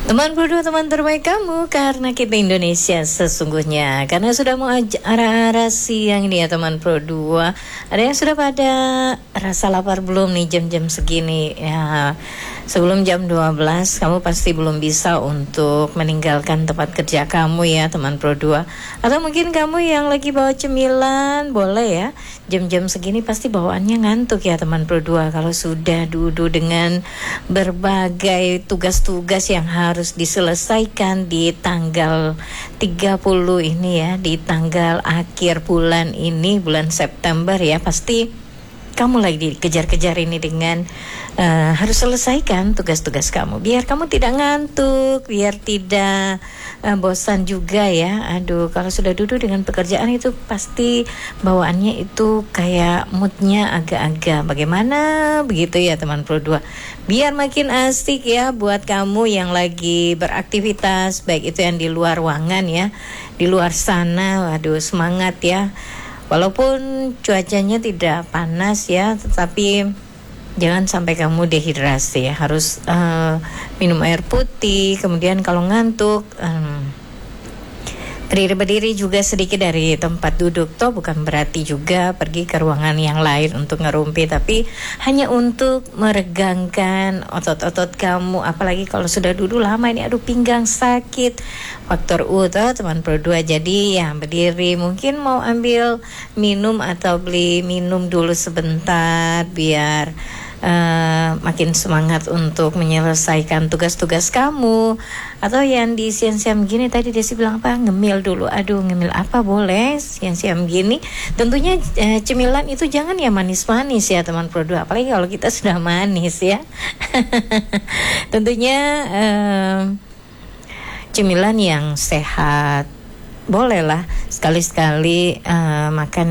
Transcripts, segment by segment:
Teman berdua, teman terbaik kamu, karena kita Indonesia sesungguhnya. Karena sudah mau arah-arah siang ini ya teman Pro 2. Ada yang sudah pada rasa lapar belum nih jam-jam segini ya. Sebelum jam 12 kamu pasti belum bisa untuk meninggalkan tempat kerja kamu ya teman Pro 2. Atau mungkin kamu yang lagi bawa cemilan, boleh ya. Jam-jam segini pasti bawaannya ngantuk ya teman Pro 2. Kalau sudah duduk dengan berbagai tugas-tugas yang harus diselesaikan di tanggal 30 ini ya, di tanggal akhir bulan ini, bulan September ya, pasti kamu lagi dikejar-kejar ini dengan harus selesaikan tugas-tugas kamu biar kamu tidak ngantuk, biar tidak bosan juga ya. Aduh, kalau sudah duduk dengan pekerjaan itu pasti bawaannya itu kayak moodnya agak-agak bagaimana begitu ya teman Pro 2. Biar makin asik ya buat kamu yang lagi beraktivitas, baik itu yang di luar ruangan ya, di luar sana. Waduh, semangat ya. Walaupun cuacanya tidak panas ya, tetapi jangan sampai kamu dehidrasi ya. Harus minum air putih. Kemudian kalau ngantuk, berdiri juga sedikit dari tempat duduk. Toh bukan berarti juga pergi ke ruangan yang lain untuk ngerumpi, tapi hanya untuk meregangkan otot-otot kamu. Apalagi kalau sudah duduk lama ini, aduh pinggang sakit. Faktor U toh teman Pro 2. Jadi ya berdiri, mungkin mau ambil minum atau beli minum dulu sebentar biar makin semangat untuk menyelesaikan tugas-tugas kamu. Atau yang di siang-siang gini, tadi Desi bilang apa? Ngemil dulu. Aduh, ngemil apa boleh siang-siang gini? Tentunya cemilan itu jangan ya manis-manis ya teman Pro 2. Apalagi kalau kita sudah manis ya. Tentunya cemilan yang sehat. Bolehlah sekali-sekali makan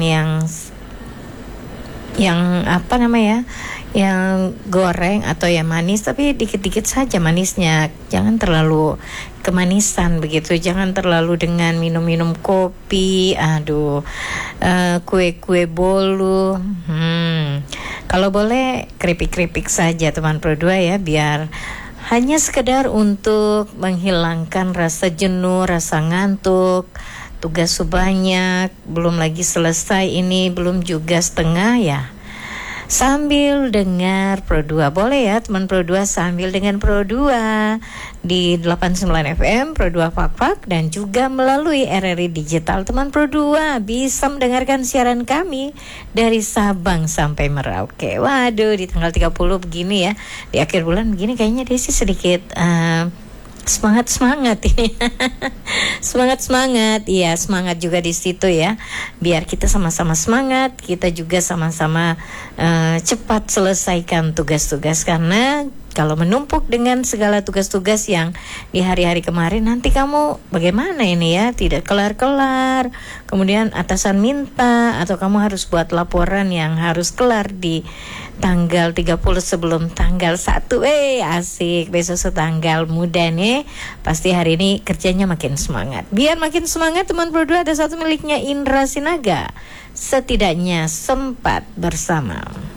yang apa namanya, yang goreng atau yang manis, tapi dikit-dikit saja manisnya. Jangan terlalu kemanisan begitu. Jangan terlalu dengan minum-minum kopi. Aduh, kue-kue bolu. Kalau boleh keripik-keripik saja teman Pro 2 ya, biar hanya sekedar untuk menghilangkan rasa jenuh, rasa ngantuk. Tugas sebanyak, belum lagi selesai ini, belum juga setengah ya. Sambil dengar Pro 2, boleh ya teman Pro 2 sambil dengan Pro 2 di 89 FM Pro 2 Pak dan juga melalui RRI Digital. Teman Pro 2 bisa mendengarkan siaran kami dari Sabang sampai Merauke. Waduh, di tanggal 30 begini ya, di akhir bulan begini kayaknya Desi sedikit semangat ini. semangat iya, semangat juga di situ ya, biar kita sama-sama semangat, kita juga sama-sama cepat selesaikan tugas-tugas. Karena kalau menumpuk dengan segala tugas-tugas yang di hari-hari kemarin, nanti kamu bagaimana ini ya, tidak kelar-kelar, kemudian atasan minta, atau kamu harus buat laporan yang harus kelar di tanggal 30 sebelum tanggal 1. Asik, besok setanggal muda nih. Pasti hari ini kerjanya makin semangat. Biar makin semangat teman Pro 2, ada satu miliknya Indra Sinaga, setidaknya sempat bersama.